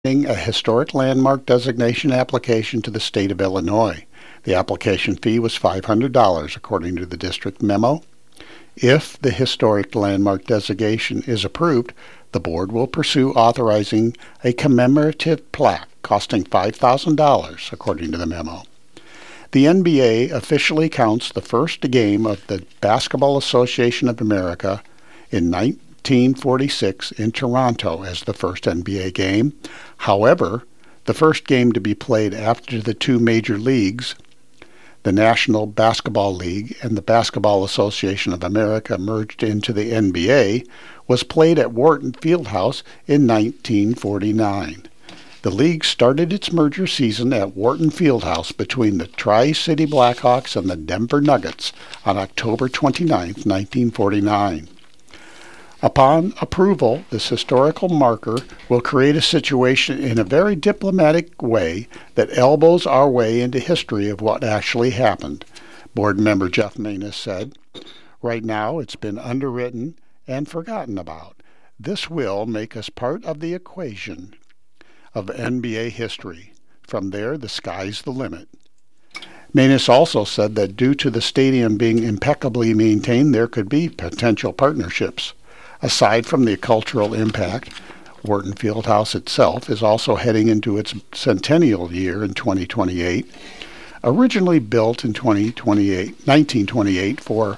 A historic landmark designation application to the state of Illinois. The application fee was $500, according to the district memo. If the historic landmark designation is approved, the board will pursue authorizing a commemorative plaque costing $5,000, according to the memo. The NBA officially counts the first game of the Basketball Association of America in 1946 in Toronto as the first NBA game. However, the first game to be played after the two major leagues, the National Basketball League and the Basketball Association of America, merged into the NBA, was played at Wharton Fieldhouse in 1949. The league started its merger season at Wharton Fieldhouse between the Tri-City Blackhawks and the Denver Nuggets on October 29, 1949. Upon approval, this historical marker will create a situation in a very diplomatic way that elbows our way into history of what actually happened, board member Jeff Maness said. Right now, it's been underwritten and forgotten about. This will make us part of the equation of NBA history. From there, the sky's the limit. Maness also said that due to the stadium being impeccably maintained, there could be potential partnerships. Aside from the cultural impact, Wharton Fieldhouse itself is also heading into its centennial year in 2028. Originally built in 1928 for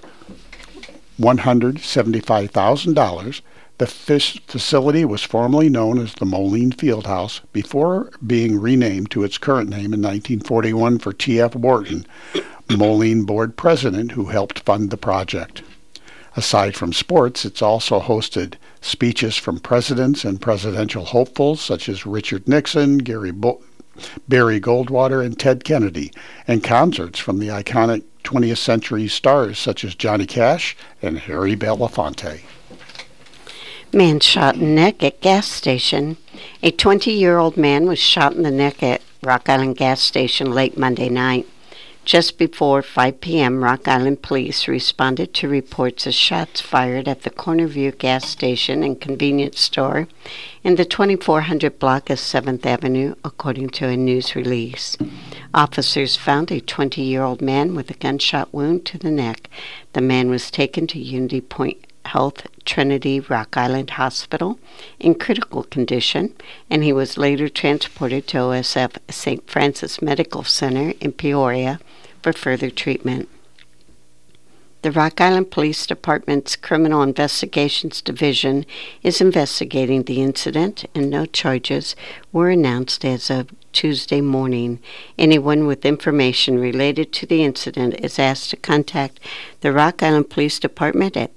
$175,000, the facility was formerly known as the Moline Fieldhouse before being renamed to its current name in 1941 for T.F. Wharton, Moline board president who helped fund the project. Aside from sports, it's also hosted speeches from presidents and presidential hopefuls such as Richard Nixon, Barry Goldwater, and Ted Kennedy, and concerts from the iconic 20th century stars such as Johnny Cash and Harry Belafonte. Man shot in neck at gas station. A 20-year-old man was shot in the neck at Rock Island gas station late Monday night. Just before 5 p.m., Rock Island police responded to reports of shots fired at the Cornerview gas station and convenience store in the 2400 block of 7th Avenue, according to a news release. Officers found a 20-year-old man with a gunshot wound to the neck. The man was taken to Unity Point Health Trinity Rock Island Hospital in critical condition, and he was later transported to OSF St. Francis Medical Center in Peoria for further treatment. The Rock Island Police Department's Criminal Investigations Division is investigating the incident, and no charges were announced as of Tuesday morning. Anyone with information related to the incident is asked to contact the Rock Island Police Department at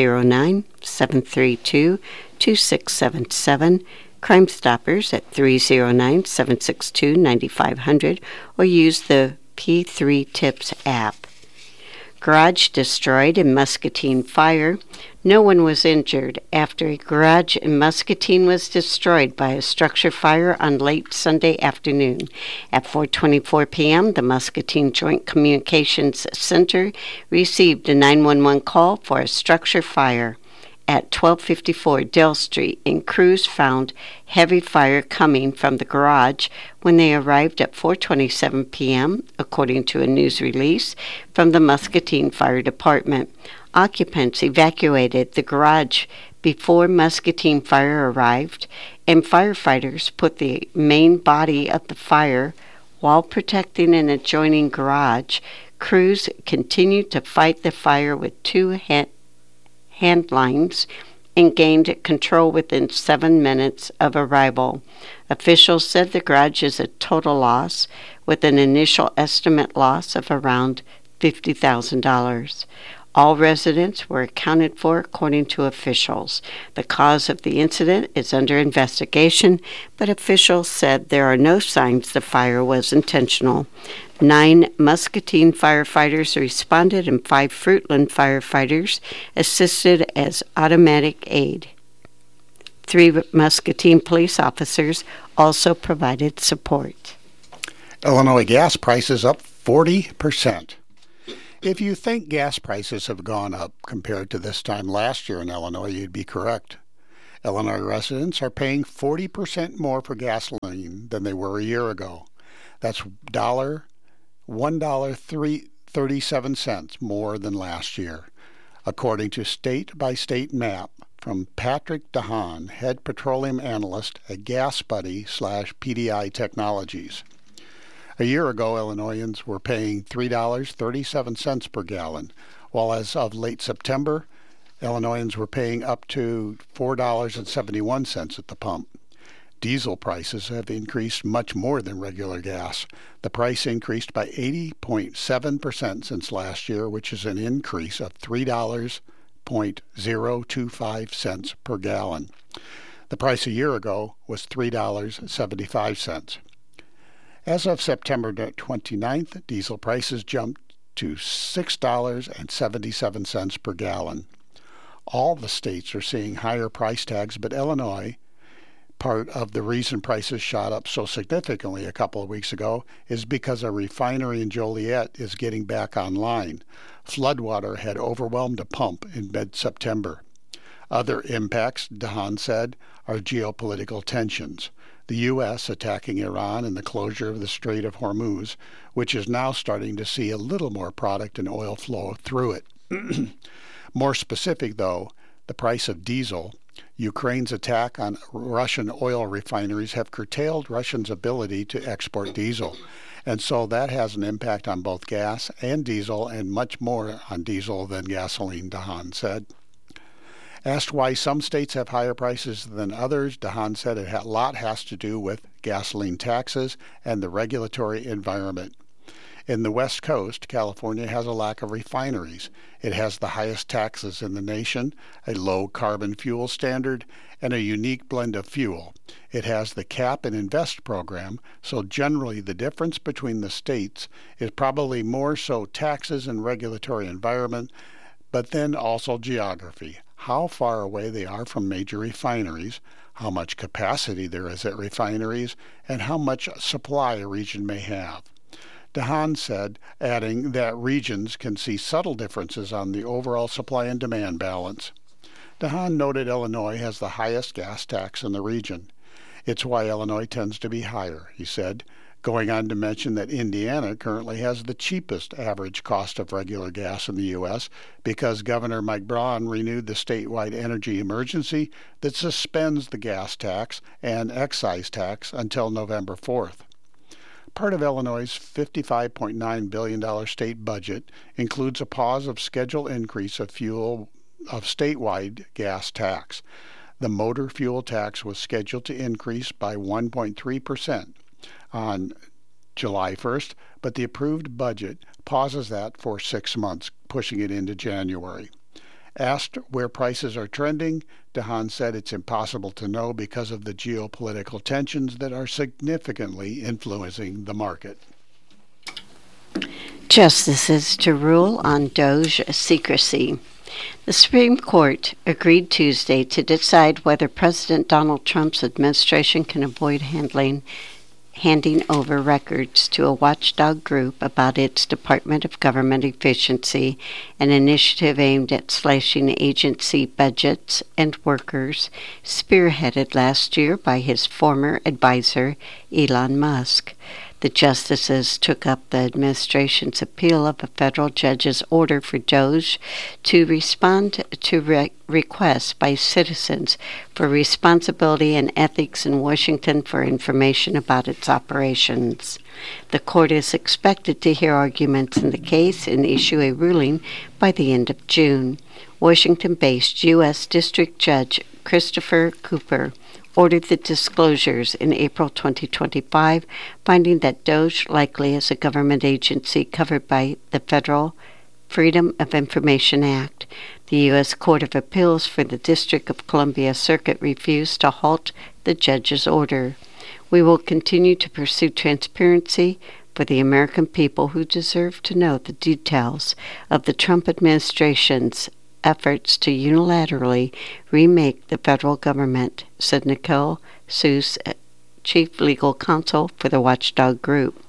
309-732-2677, Crime Stoppers at 309-762-9500, or use the P3 Tips app. Garage destroyed in Muscatine fire. No one was injured after a garage in Muscatine was destroyed by a structure fire on late Sunday afternoon. At 4:24 p.m., the Muscatine Joint Communications Center received a 911 call for a structure fire. At 1254 Dell Street, and crews found heavy fire coming from the garage when they arrived at 4:27 p.m., according to a news release from the Muscatine Fire Department. Occupants evacuated the garage before Muscatine Fire arrived, and firefighters put the main body of the fire while protecting an adjoining garage. Crews continued to fight the fire with two hand lines and gained control within 7 minutes of arrival. Officials said the garage is a total loss, with an initial estimate loss of around $50,000. All residents were accounted for, according to officials. The cause of the incident is under investigation, but officials said there are no signs the fire was intentional. 9 Muscatine firefighters responded, and 5 Fruitland firefighters assisted as automatic aid. 3 Muscatine police officers also provided support. Illinois gas prices up 40%. If you think gas prices have gone up compared to this time last year in Illinois, you'd be correct. Illinois residents are paying 40% more for gasoline than they were a year ago. That's $1.37 more than last year, according to state-by-state map from Patrick DeHaan, head petroleum analyst at GasBuddy/PDI Technologies. A year ago, Illinoisans were paying $3.37 per gallon, while as of late September, Illinoisans were paying up to $4.71 at the pump. Diesel prices have increased much more than regular gas. The price increased by 80.7% since last year, which is an increase of $3.025 per gallon. The price a year ago was $3.75. As of September 29th, diesel prices jumped to $6.77 per gallon. All the states are seeing higher price tags, but Illinois, part of the reason prices shot up so significantly a couple of weeks ago, is because a refinery in Joliet is getting back online. Floodwater had overwhelmed a pump in mid-September. Other impacts, DeHaan said, are geopolitical tensions. The U.S. attacking Iran and the closure of the Strait of Hormuz, which is now starting to see a little more product and oil flow through it. More specific, though, the price of diesel. Ukraine's attack on Russian oil refineries have curtailed Russia's ability to export diesel, and so that has an impact on both gas and diesel, and much more on diesel than gasoline, DeHaan said. Asked why some states have higher prices than others, DeHaan said a lot has to do with gasoline taxes and the regulatory environment. In the West Coast, California has a lack of refineries. It has the highest taxes in the nation, a low carbon fuel standard, and a unique blend of fuel. It has the Cap and Invest program, so generally the difference between the states is probably more so taxes and regulatory environment, but then also geography. How far away they are from major refineries, how much capacity there is at refineries, and how much supply a region may have. DeHaan said, adding that regions can see subtle differences on the overall supply and demand balance. DeHaan noted Illinois has the highest gas tax in the region. It's why Illinois tends to be higher, he said, going on to mention that Indiana currently has the cheapest average cost of regular gas in the U.S. because Governor Mike Braun renewed the statewide energy emergency that suspends the gas tax and excise tax until November 4th. Part of Illinois' $55.9 billion state budget includes a pause of scheduled increase of statewide gas tax. The motor fuel tax was scheduled to increase by 1.3% on July 1st, but the approved budget pauses that for 6 months, pushing it into January. Asked where prices are trending, DeHaan said it's impossible to know because of the geopolitical tensions that are significantly influencing the market. Justices to rule on DOJ secrecy. The Supreme Court agreed Tuesday to decide whether President Donald Trump's administration can avoid handing over records to a watchdog group about its Department of Government Efficiency, an initiative aimed at slashing agency budgets and workers, spearheaded last year by his former advisor, Elon Musk. The justices took up the administration's appeal of a federal judge's order for DOJ to respond to requests by citizens for responsibility and ethics in Washington for information about its operations. The court is expected to hear arguments in the case and issue a ruling by the end of June. Washington-based U.S. District Judge Christopher Cooper ordered the disclosures in April 2025, finding that DOJ likely is a government agency covered by the Federal Freedom of Information Act. The U.S. Court of Appeals for the District of Columbia Circuit refused to halt the judge's order. We will continue to pursue transparency for the American people who deserve to know the details of the Trump administration's efforts to unilaterally remake the federal government, said Nicole Seuss, chief legal counsel for the watchdog group.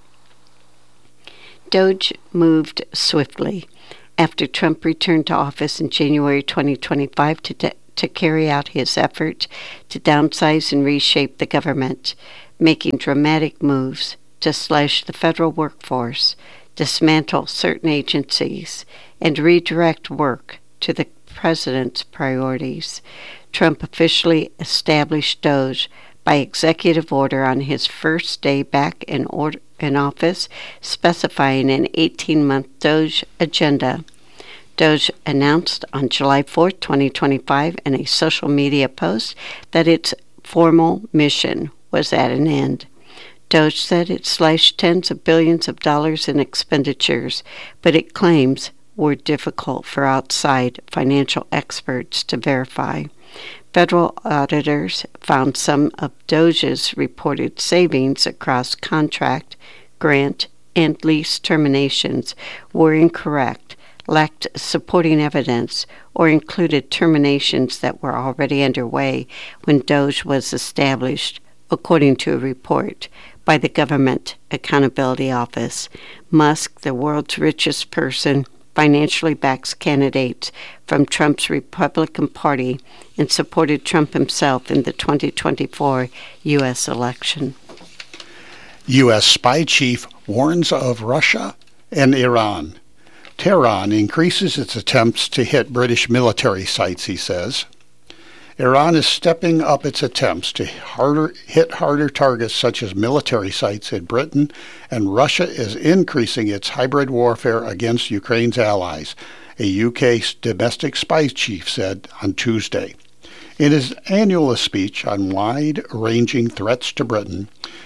DOJ moved swiftly. After Trump returned to office in January 2025 to to carry out his effort to downsize and reshape the government, making dramatic moves to slash the federal workforce, dismantle certain agencies, and redirect work to the president's priorities. Trump officially established DOGE by executive order on his first day back in office, specifying an 18-month DOGE agenda. DOGE announced on July 4, 2025, in a social media post that its formal mission was at an end. DOGE said it slashed tens of billions of dollars in expenditures, but it claims were difficult for outside financial experts to verify. Federal auditors found some of DOGE's reported savings across contract, grant, and lease terminations were incorrect, lacked supporting evidence, or included terminations that were already underway when DOGE was established, according to a report by the Government Accountability Office. Musk, the world's richest person, financially backs candidates from Trump's Republican Party and supported Trump himself in the 2024 U.S. election. U.S. spy chief warns of Russia and Iran. Tehran increases its attempts to hit British military sites, he says. Iran is stepping up its attempts to hit harder targets such as military sites in Britain, and Russia is increasing its hybrid warfare against Ukraine's allies, a UK domestic spy chief said on Tuesday. In his annual speech on wide-ranging threats to Britain,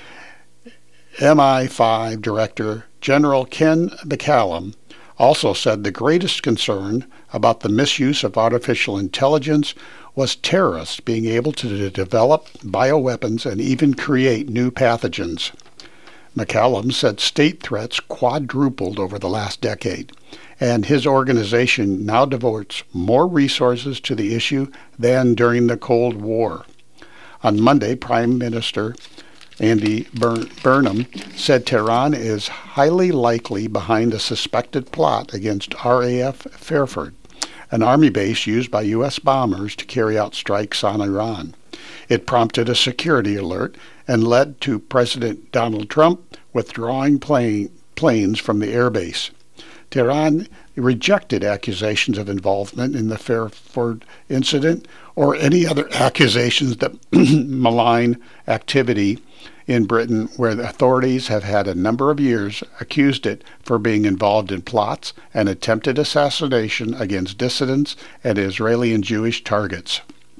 MI5 Director General Ken McCallum also said the greatest concern about the misuse of artificial intelligence was terrorists being able to develop bioweapons and even create new pathogens. McCallum said state threats quadrupled over the last decade, and his organization now devotes more resources to the issue than during the Cold War. On Monday, Prime Minister Andy Burnham said Tehran is highly likely behind a suspected plot against RAF Fairford, an army base used by U.S. bombers to carry out strikes on Iran. It prompted a security alert and led to President Donald Trump withdrawing planes from the airbase. Tehran rejected accusations of involvement in the Fairford incident or any other accusations that malign activity in Britain, where the authorities have had a number of years accused it for being involved in plots and attempted assassination against dissidents and Israeli and Jewish targets.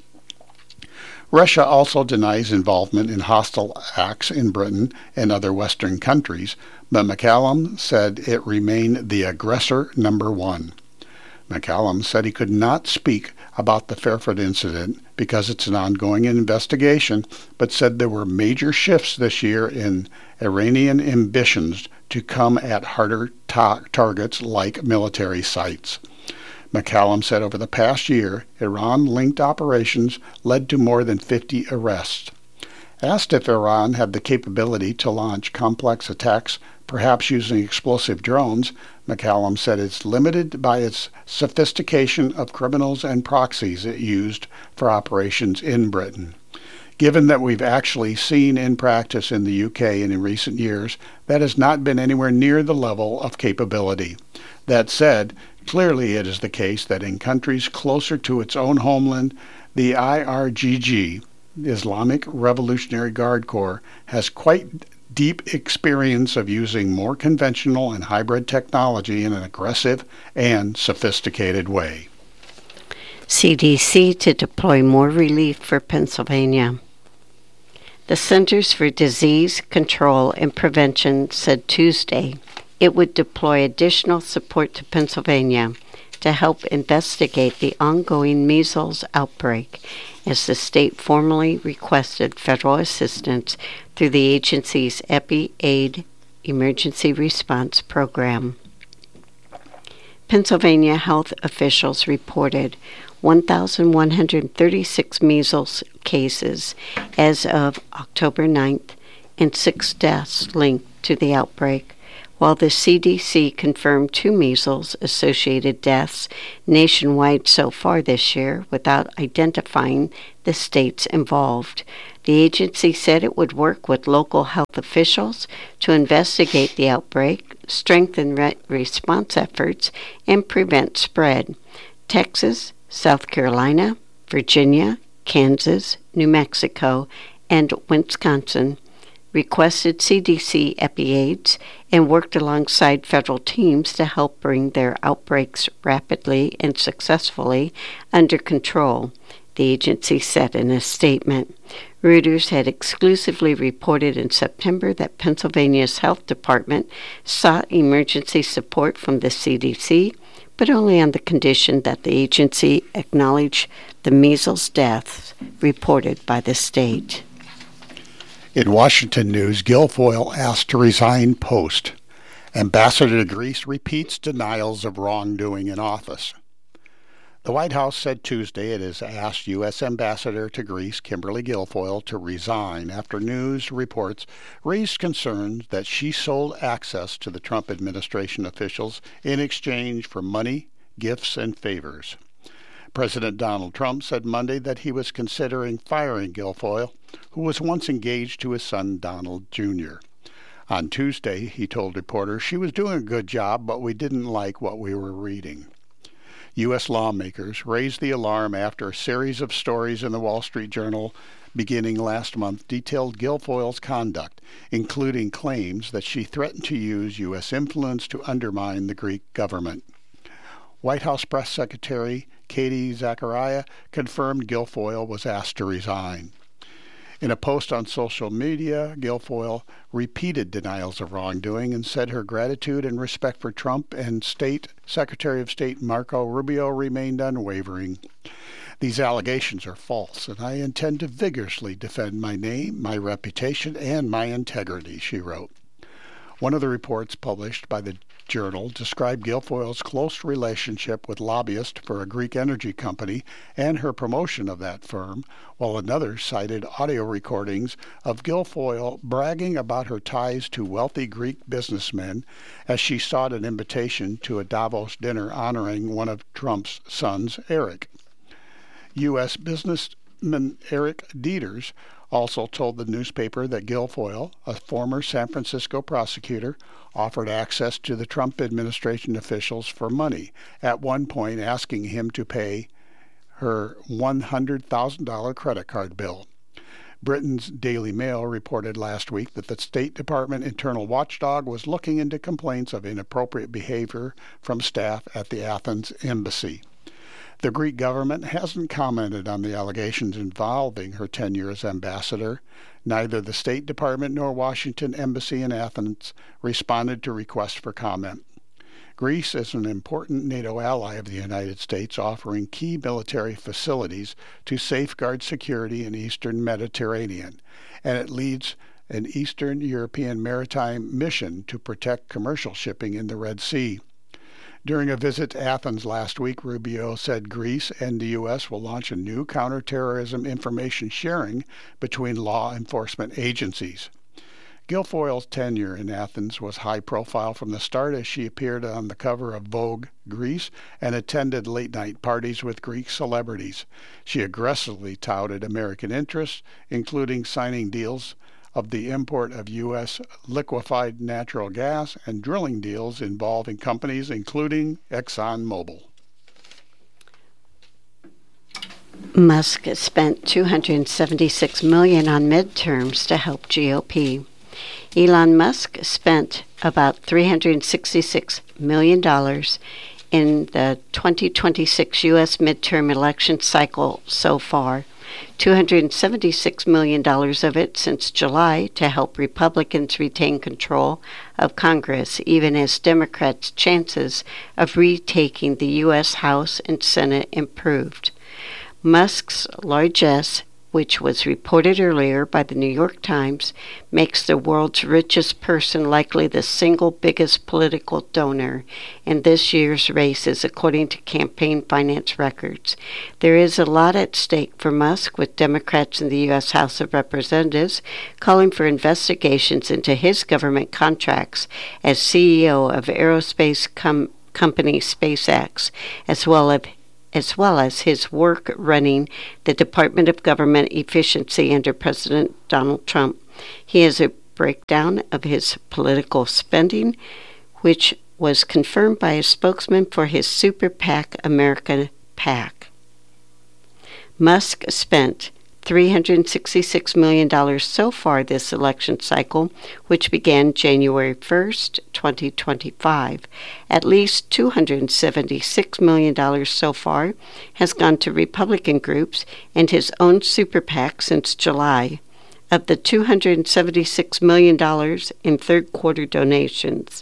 Russia also denies involvement in hostile acts in Britain and other Western countries, but McCallum said it remained the aggressor number one. McCallum said he could not speak about the Fairford incident because it's an ongoing investigation, but said there were major shifts this year in Iranian ambitions to come at harder targets like military sites. McCallum said over the past year, Iran-linked operations led to more than 50 arrests. Asked if Iran had the capability to launch complex attacks, perhaps using explosive drones, McCallum said it's limited by its sophistication of criminals and proxies it used for operations in Britain. Given that we've actually seen in practice in the UK and in recent years, that has not been anywhere near the level of capability. That said, clearly it is the case that in countries closer to its own homeland, the IRGC, Islamic Revolutionary Guard Corps, has quite deep experience of using more conventional and hybrid technology in an aggressive and sophisticated way. CDC to deploy more relief for Pennsylvania. The Centers for Disease Control and Prevention said Tuesday it would deploy additional support to Pennsylvania to help investigate the ongoing measles outbreak as the state formally requested federal assistance through the agency's EpiAid Emergency Response Program. Pennsylvania health officials reported 1,136 measles cases as of October 9th and 6 deaths linked to the outbreak, While the CDC confirmed 2 measles-associated deaths nationwide so far this year without identifying the states involved, the agency said it would work with local health officials to investigate the outbreak, strengthen response efforts, and prevent spread. Texas, South Carolina, Virginia, Kansas, New Mexico, and Wisconsin requested CDC EpiAids and worked alongside federal teams to help bring their outbreaks rapidly and successfully under control, the agency said in a statement. Reuters had exclusively reported in September that Pennsylvania's health department sought emergency support from the CDC, but only on the condition that the agency acknowledge the measles deaths reported by the state. In Washington news, Guilfoyle asked to resign post. Ambassador to Greece repeats denials of wrongdoing in office. The White House said Tuesday it has asked U.S. Ambassador to Greece Kimberly Guilfoyle to resign after news reports raised concerns that she sold access to the Trump administration officials in exchange for money, gifts, and favors. President Donald Trump said Monday that he was considering firing Guilfoyle, who was once engaged to his son Donald Jr. On Tuesday, he told reporters she was doing a good job, but we didn't like what we were reading. U.S. lawmakers raised the alarm after a series of stories in the Wall Street Journal beginning last month detailed Guilfoyle's conduct, including claims that she threatened to use U.S. influence to undermine the Greek government. White House Press Secretary Katie Zachariah confirmed Guilfoyle was asked to resign. In a post on social media, Guilfoyle repeated denials of wrongdoing and said her gratitude and respect for Trump and Secretary of State Marco Rubio remained unwavering. These allegations are false, and I intend to vigorously defend my name, my reputation, and my integrity, she wrote. One of the reports published by the Journal described Guilfoyle's close relationship with lobbyists for a Greek energy company and her promotion of that firm, while another cited audio recordings of Guilfoyle bragging about her ties to wealthy Greek businessmen as she sought an invitation to a Davos dinner honoring one of Trump's sons, Eric. U.S. businessman Eric Dieters also told the newspaper that Guilfoyle, a former San Francisco prosecutor, offered access to the Trump administration officials for money, at one point asking him to pay her $100,000 credit card bill. Britain's Daily Mail reported last week that the State Department internal watchdog was looking into complaints of inappropriate behavior from staff at the Athens embassy. The Greek government hasn't commented on the allegations involving her tenure as ambassador. Neither the State Department nor Washington Embassy in Athens responded to requests for comment. Greece is an important NATO ally of the United States, offering key military facilities to safeguard security in the Eastern Mediterranean, and it leads an Eastern European maritime mission to protect commercial shipping in the Red Sea. During a visit to Athens last week, Rubio said Greece and the U.S. will launch a new counterterrorism information sharing between law enforcement agencies. Guilfoyle's tenure in Athens was high profile from the start as she appeared on the cover of Vogue Greece and attended late-night parties with Greek celebrities. She aggressively touted American interests, including signing deals of the import of U.S. liquefied natural gas and drilling deals involving companies including ExxonMobil. Musk spent $276 million on midterms to help GOP. Elon Musk spent about $366 million in the 2026 U.S. midterm election cycle so far, $276 million of it since July to help Republicans retain control of Congress, even as Democrats' chances of retaking the U.S. House and Senate improved. Musk's largesse which was reported earlier by the New York Times, makes the world's richest person likely the single biggest political donor in this year's races, according to campaign finance records. There is a lot at stake for Musk, with Democrats in the U.S. House of Representatives calling for investigations into his government contracts as CEO of aerospace company SpaceX, as well as his work running the Department of Government Efficiency under President Donald Trump. He has a breakdown of his political spending, which was confirmed by a spokesman for his super PAC, America PAC. Musk spent $366 million so far this election cycle, which began January 1st, 2025. At least $276 million so far has gone to Republican groups and his own super PAC since July. Of the $276 million in third quarter donations,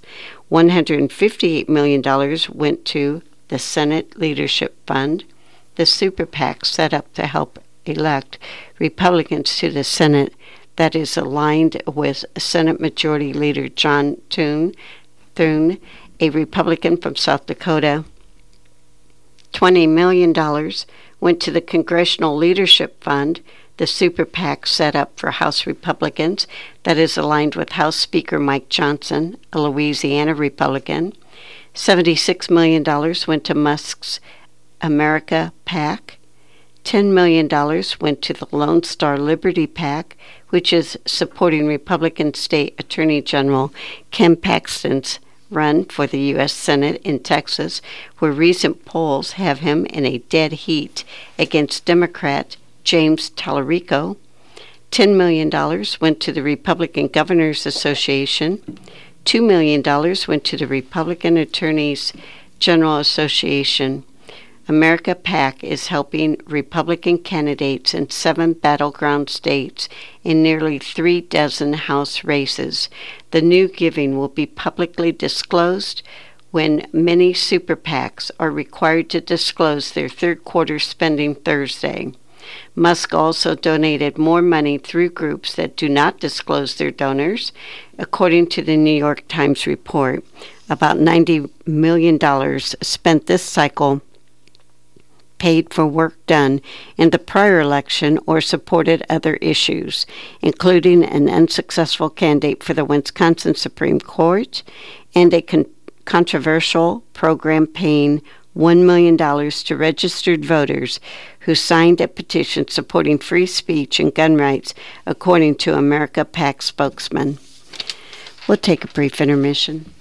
$158 million went to the Senate Leadership Fund, the super PAC set up to help elect Republicans to the Senate that is aligned with Senate Majority Leader John Thune, a Republican from South Dakota. $20 million went to the Congressional Leadership Fund, the super PAC set up for House Republicans that is aligned with House Speaker Mike Johnson, a Louisiana Republican. $76 million went to Musk's America PAC. $10 million went to the Lone Star Liberty PAC, which is supporting Republican State Attorney General Ken Paxton's run for the U.S. Senate in Texas, where recent polls have him in a dead heat against Democrat James Tallarico. $10 million went to the Republican Governors Association. $2 million went to the Republican Attorneys General Association. America PAC is helping Republican candidates in 7 battleground states in nearly 36 House races. The new giving will be publicly disclosed when many super PACs are required to disclose their third quarter spending Thursday. Musk also donated more money through groups that do not disclose their donors. According to the New York Times report, about $90 million spent this cycle paid for work done in the prior election or supported other issues, including an unsuccessful candidate for the Wisconsin Supreme Court and a controversial program paying $1 million to registered voters who signed a petition supporting free speech and gun rights, according to America PAC spokesman. We'll take a brief intermission.